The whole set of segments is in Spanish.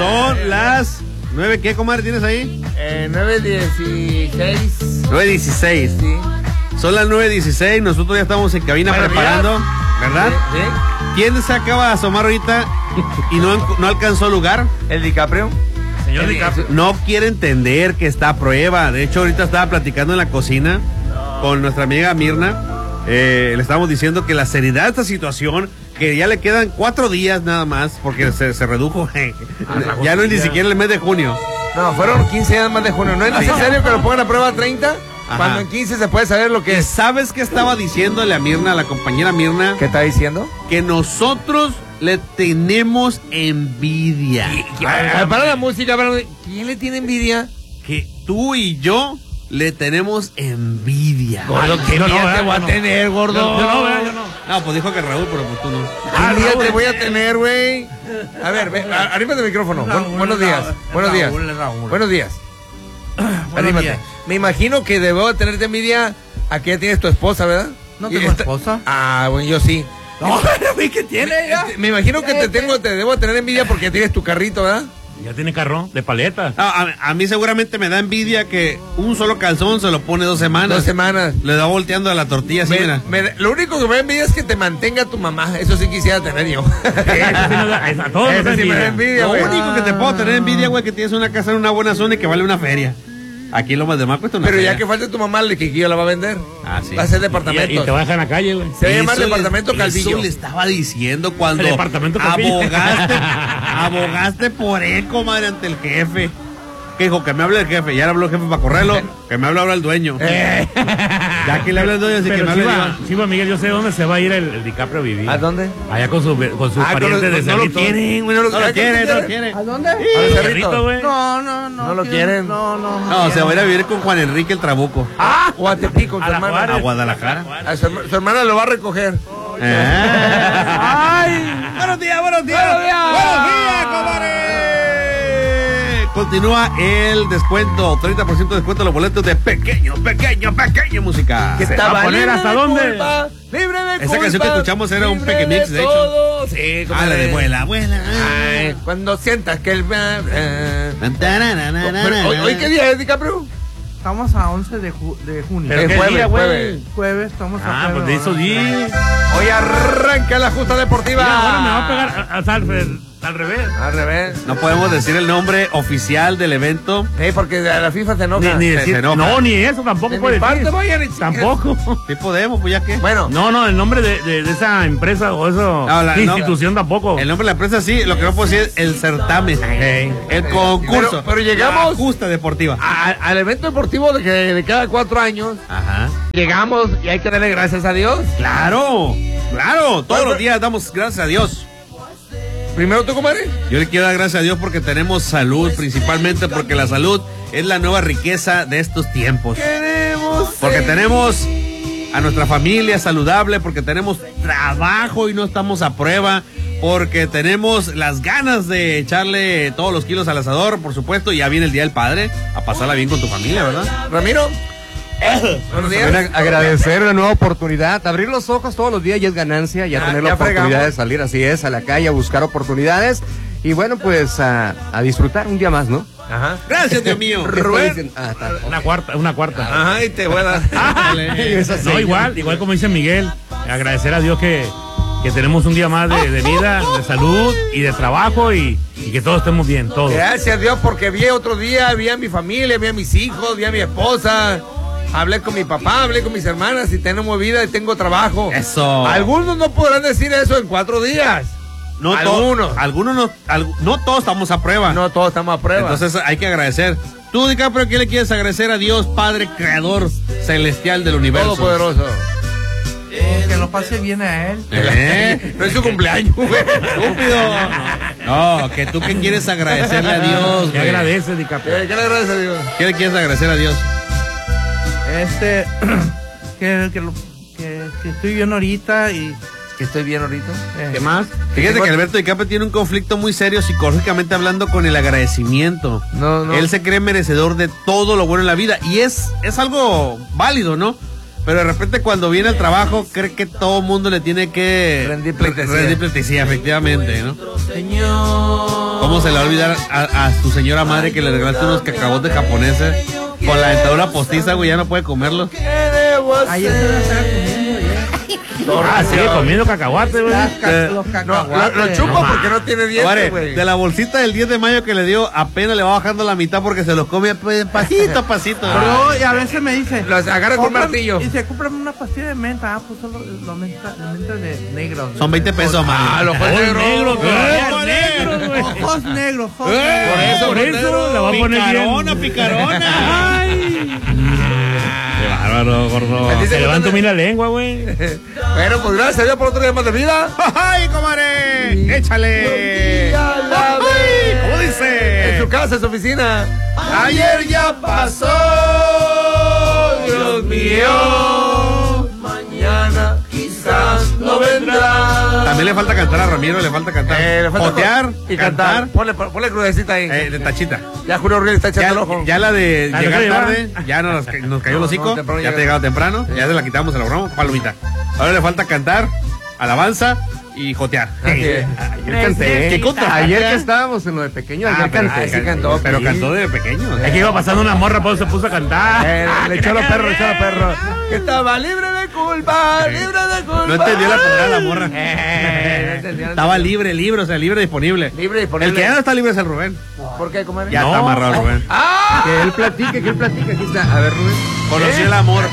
Son las 9, ¿qué, comadre, tienes ahí? 9:16. 9:16. Sí. Son las 9:16, nosotros ya estamos en cabina preparando, ¿verdad? ¿Sí? ¿Quién se acaba de asomar ahorita y no alcanzó lugar? ¿El DiCaprio? Señor DiCaprio. No quiere entender que está a prueba. De hecho, ahorita estaba platicando en la cocina con nuestra amiga Mirna. Le estábamos diciendo que la seriedad de esta situación, que ya le quedan 4 días nada más, porque se redujo. Ya no es ni siquiera el mes de junio. No, fueron 15 días más de junio. ¿No es necesario que lo pongan a prueba 30? Ajá. Cuando en 15 se puede saber lo que es. ¿Sabes qué estaba diciéndole a Mirna, a la compañera Mirna? ¿Qué está diciendo? Que nosotros le tenemos envidia. Para la música, ¿quién le tiene envidia? Que tú y yo le tenemos envidia. Gordo, ¿qué envidia te voy a tener, gordo? Yo no. No, pues dijo que Raúl, pero pues tú no. ¿Qué envidia te voy a tener, güey? A ver, arrímate el micrófono. Buenos días. Buenos días. Buenos días. Arrímate. Me imagino que debo de tenerte envidia a que ya tienes tu esposa, ¿verdad? ¿No tengo esposa? Ah, bueno, yo sí. No, ¿qué tiene ella? Me imagino que te debo tener envidia porque ya tienes tu carrito, ¿verdad? Ya tiene carro de paleta. A mí seguramente me da envidia que un solo calzón se lo pone 2 semanas. 2 semanas. Le da volteando a la tortilla así, mira. Lo único que me da envidia es que te mantenga tu mamá. Eso sí quisiera tener yo. A todos nos da Ese sí me da envidia, Lo güey. único que te puedo tener envidia, güey, que tienes una casa en una buena zona y que vale una feria. Aquí lo más demás cuesta una Pero feria. ya que falte tu mamá, el que yo la va a vender. Ah, sí. Va a ser Y departamento. te va a dejar en la calle, güey. Se va a llamar Eso departamento Calvillo. Eso le estaba diciendo cuando El departamento Calvillo. abogaste por él, comadre, ante el jefe. Que dijo que me hable el jefe. Ya le habló el jefe para correrlo. Que me hable ahora el dueño. Ya que le habla el dueño, así que Pero me hable sí va, Miguel, yo sé dónde se va a ir el DiCaprio a vivir. ¿A dónde? Allá con su pariente de no lo Cerrito. quieren, güey. No lo quieren. ¿A dónde? ¿A Cerrito, güey. No No lo quieren. No, se va a ir a vivir con Juan Enrique el Trabuco. O a Tepico, su A la hermana. Juárez. A Guadalajara. Su hermana lo va a recoger. ¡Ay! ¡Buenos días! ¡Buenos días! ¡Buenos días! ¡Buenos días, comadre! Continúa el descuento, 30% de descuento en los boletos de pequeño música. Que ¿Se estaba va a poner libre hasta de dónde? culpa, libre de Esa culpa, canción que escuchamos era un libre Pequemix, de hecho. todo. Sí, Ah, la de vuela. Ay, cuando sientas que el... ¿Hoy qué día es, DiCaprio? Estamos a 11 de junio. Pero Es qué jueves, día, jueves. güey. Jueves, estamos a Ah, jueves. pues de esos días. Hoy arranca la justa deportiva. Mira, ahora me va a pegar al revés. Al revés. No podemos decir el nombre oficial del evento. Porque a la FIFA se enoja. Ni Se decir, enoja. no, ni eso tampoco De puede mi parte, decir. vayan y Tampoco. Sí podemos, pues ya que. Bueno, No, el nombre de esa empresa o esa No, institución tampoco. El nombre de la empresa sí, lo que no puedo decir es el certamen. El concurso. Pero llegamos- La justa deportiva. al evento deportivo de cada 4 años, Ajá. llegamos y hay que darle gracias a Dios. Claro. Todos los días damos gracias a Dios. Primero tú, compadre. Yo le quiero dar gracias a Dios porque tenemos salud, principalmente porque la salud es la nueva riqueza de estos tiempos. Porque tenemos a nuestra familia saludable, porque tenemos trabajo y no estamos a prueba, porque tenemos las ganas de echarle todos los kilos al asador, por supuesto, y ya viene el Día del Padre, a pasarla bien con tu familia, ¿verdad? Ramiro. Buenos días. Bueno, agradecer una nueva oportunidad, abrir los ojos todos los días ya es ganancia, ya tener la ya oportunidad fregamos. de salir, así es, a la calle a buscar oportunidades y bueno, pues a disfrutar un día más, ¿no? Ajá. Gracias, Dios mío. Rubén. Una cuarta. Ajá, y te voy a dar. No, igual como dice Miguel, agradecer a Dios que tenemos un día más de vida, de salud y de trabajo y que todos estemos bien, todos. Gracias a Dios porque vi otro día, vi a mi familia, vi a mis hijos, vi a mi esposa. Hablé con mi papá, hablé con mis hermanas y tenemos vida y tengo trabajo. Eso. Algunos no podrán decir eso en 4 días. No no todos estamos a prueba. No todos estamos a prueba. Entonces hay que agradecer. Tú, DiCaprio, ¿qué le quieres agradecer a Dios, Padre Creador Celestial del Universo? Todopoderoso. Que lo pase bien a él. No es su cumpleaños, güey. Estúpido. No, que tú qué quieres agradecerle a Dios, ¿Qué güey. agradeces, DiCaprio? ¿Qué le agradeces a Dios? ¿Qué le quieres agradecer a Dios? Que estoy bien ahorita y Que estoy bien ahorita. ¿Qué más? Fíjate que Alberto DiCaprio tiene un conflicto muy serio psicológicamente hablando con el agradecimiento. No. Él se cree merecedor de todo lo bueno en la vida y es algo válido, ¿no? Pero de repente cuando viene al trabajo cree que todo el mundo le tiene que Rendir pleitesía. rendir pleitesía, efectivamente, ¿no? Señor. ¿Cómo se le va a olvidar a tu señora madre que le regalaste unos cacahuates japoneses con la dentadura postiza, güey? Ya no puede comerlos. Ayer se la estaba comiendo ya. Sigue comiendo cacahuate, güey. Los cacahuates. Lo chupa porque no tiene dientes, güey. De la bolsita del 10 de mayo que le dio, apenas le va bajando la mitad porque se los come pasito a pasito. Pero y a veces me dice, Los agarra con martillo. Y se compra una pastilla de menta. Pues solo la menta de negro. Son 20 pesos, man. Los ojos negros. negros, güey. Ojos negros, ojos Por eso la va a poner bien. Picarona. Ay. Qué bárbaro, gordo. Se levanta la lengua, güey. Bueno, pues gracias a Dios por otro día más de vida. ¡Ay, comadre! ¡Échale! Ay, ¿Cómo dice? En su casa, en su oficina. Ayer ya pasó, Dios mío, mañana quizás no vendrá. También le falta cantar a Ramiro, le falta cantar. Le falta Jotear y cantar. Ponle crudecita ahí. De tachita. Ya Julio Ruiz está echando el ojo. Ya la de Ah, llegar ¿no se tarde, ya nos cayó el hocico, temprano ya llega. te llegaba temprano, ya se la quitamos, se la borramos, palomita. Ahora le falta cantar, alabanza y jotear. Ayer canté. ¿Qué contra? Ayer que estábamos en lo de pequeño, ayer canté. sí cantó, pero sí. cantó de pequeño. Es que iba pasando una morra, por eso se puso a cantar. Le echó los perros, Que estaba libre de culpa, libre de culpa. No entendió la palabra la morra. No entendió. Estaba libre, o sea, libre disponible. Libre disponible. El que ya no está libre es el Rubén. ¿Por qué, comadre? Ya No. está amarrado el Rubén. Que él platique, aquí está. A ver, Rubén. Conoció el amor.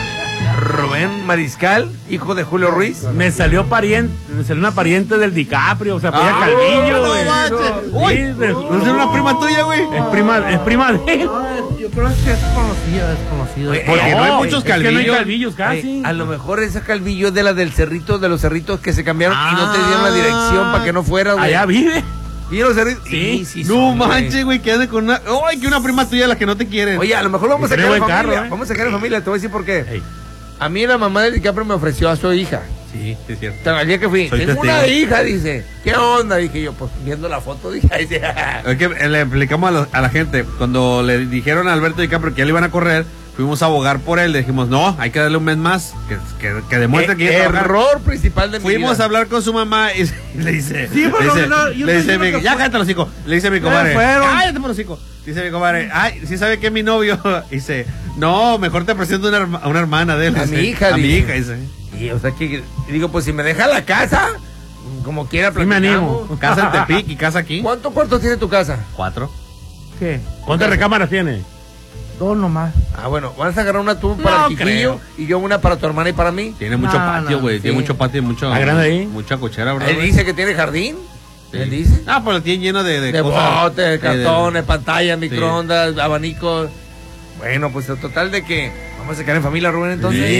Rubén Mariscal, hijo de Julio Ruiz. Me salió una pariente del DiCaprio, o sea, pues Calvillo, no güey. manches. Uy, Sí, ¿no es una prima tuya, güey? es prima de él. Yo creo que es desconocido. Porque no hay muchos es que no hay Calvillos. calvillos casi. A lo mejor esa Calvillo es de la del cerrito, de los cerritos que se cambiaron y no te dieron la dirección para que no fuera, güey. Allá vive. ¿Y los cerritos? Sí. No son, manches, güey, que ande con una. ¡Ay, que una prima tuya la que no te quieren! Oye, a lo mejor vamos a Tiene sacar en buen familia. carro, ¿eh? Vamos a sacar en familia, te voy a decir por qué. Ey. A mí la mamá de DiCaprio me ofreció a su hija. Sí, sí, es cierto. El día que fui, Soy tengo testigo. una hija, dice. ¿Qué onda? Dije yo, pues viendo la foto, dije. Dice, Es que le explicamos a la gente, cuando le dijeron a Alberto DiCaprio que ya le iban a correr, fuimos a abogar por él, le dijimos, no, hay que darle un mes más, que demuestre que quiere trabajar. error principal de mi Fuimos vida. a hablar con su mamá y le dice, Sí, pero le dice, no, yo le no dice digo mi- que ya fue. cállate los hocico, le dice mi comadre, fueron. cállate por los hocico, dice mi comadre, ay, ¿sí sabe que es mi novio? Dice, no, mejor te presento a una hermana de él. A dice, mi hija, a mi dice. hija, dice. Y, o sea que digo, pues si me deja la casa, como quiera Sí me platicamos. animo. Casa en Tepic y casa aquí. ¿Cuántos cuartos tiene tu casa? 4. ¿Qué? ¿Cuántas recámaras tiene? 2 nomás. Ah, bueno, vas a agarrar una tú para el chiquillo y yo una para tu hermana y para mí. Tiene mucho No, patio, no, güey, sí. tiene mucho patio y mucho. ¿Ah, grande ahí? Mucha cochera, bro. Él dice que tiene jardín. Sí. Él dice. Ah, pues lo tiene lleno de De cosas. botes, de cartones, pantallas, Sí. microondas, abanicos. Bueno, pues el total de que vamos a sacar en familia, Rubén, entonces. Sí.